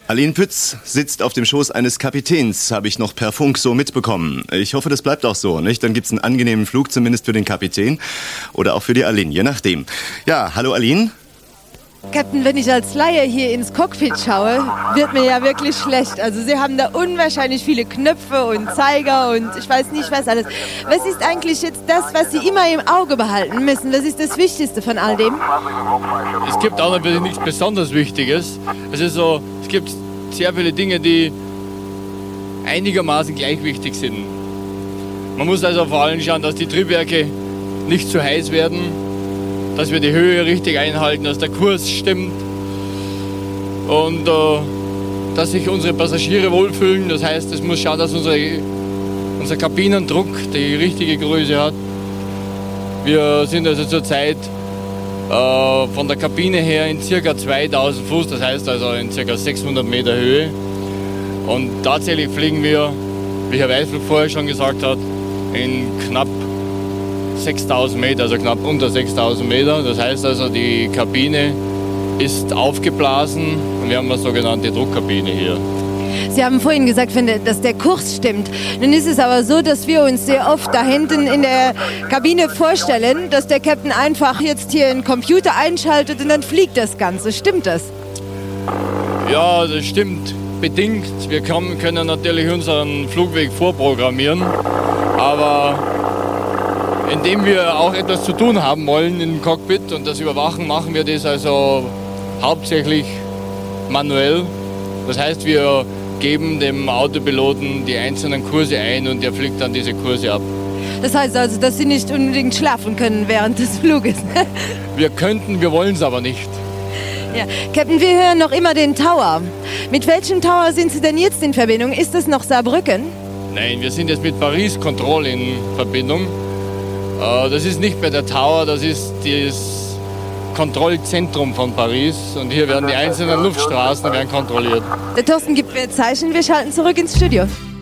Aline Pütz sitzt auf dem Schoß eines Kapitäns, habe ich noch per Funk so mitbekommen. Ich hoffe, das bleibt auch so, nicht? Dann gibt's einen angenehmen Flug, zumindest für den Kapitän oder auch für die Aline, je nachdem. Ja, hallo Aline. Captain, wenn ich als Laie hier ins Cockpit schaue, wird mir ja wirklich schlecht. Also Sie haben da unwahrscheinlich viele Knöpfe und Zeiger und ich weiß nicht was alles. Was ist eigentlich jetzt das, was Sie immer im Auge behalten müssen? Was ist das Wichtigste von all dem? Es gibt auch natürlich nichts besonders Wichtiges. Es gibt sehr viele Dinge, die einigermaßen gleich wichtig sind. Man muss also vor allem schauen, dass die Triebwerke nicht zu heiß werden, dass wir die Höhe richtig einhalten, dass der Kurs stimmt und dass sich unsere Passagiere wohlfühlen. Das heißt, es muss schauen, dass unser Kabinendruck die richtige Größe hat. Wir sind also zurzeit von der Kabine her in ca. 2000 Fuß, das heißt also in ca. 600 Meter Höhe. Und tatsächlich fliegen wir, wie Herr Weißflug vorher schon gesagt hat, in knapp 6000 Meter, also knapp unter 6000 Meter. Das heißt also, die Kabine ist aufgeblasen und wir haben eine sogenannte Druckkabine hier. Sie haben vorhin gesagt, dass der Kurs stimmt. Nun ist es aber so, dass wir uns sehr oft da hinten in der Kabine vorstellen, dass der Captain einfach jetzt hier einen Computer einschaltet und dann fliegt das Ganze. Stimmt das? Ja, das stimmt bedingt. Wir können natürlich unseren Flugweg vorprogrammieren, aber indem wir auch etwas zu tun haben wollen im Cockpit und das überwachen, machen wir das also hauptsächlich manuell. Das heißt, wir geben dem Autopiloten die einzelnen Kurse ein und der fliegt dann diese Kurse ab. Das heißt also, dass Sie nicht unbedingt schlafen können während des Fluges? Wir könnten, wir wollen es aber nicht. Ja. Captain, wir hören noch immer den Tower. Mit welchem Tower sind Sie denn jetzt in Verbindung? Ist das noch Saarbrücken? Nein, wir sind jetzt mit Paris Control in Verbindung. Das ist nicht mehr der Tower, das ist das Kontrollzentrum von Paris. Und hier werden die einzelnen Luftstraßen kontrolliert. Der Thorsten gibt mir Zeichen, wir schalten zurück ins Studio.